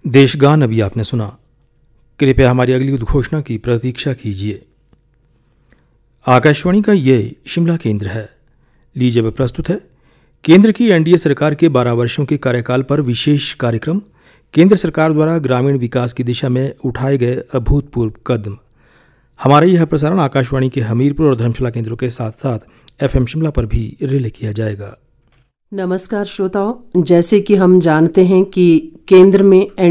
देशगान अभी आपने सुना। कृपया हमारी अगली उद्घोषणा की प्रतीक्षा कीजिए। आकाशवाणी का ये शिमला केंद्र है। लीजिए अब प्रस्तुत है केंद्र की एनडीए सरकार के 12 वर्षों के कार्यकाल पर विशेष कार्यक्रम, केंद्र सरकार द्वारा ग्रामीण विकास की दिशा में उठाए गए अभूतपूर्व कदम। हमारा यह प्रसारण आकाशवाणी के हमीरपुर और धर्मशाला केंद्रों के साथ साथ एफएम शिमला पर भी रिले किया जाएगा। नमस्कार श्रोताओं, जैसे कि हम जानते हैं कि केंद्र में